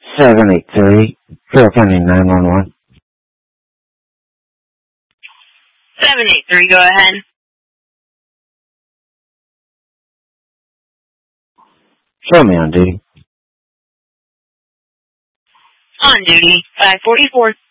783, Carroll County 911. 783, go ahead. Show me on duty. On duty, 544.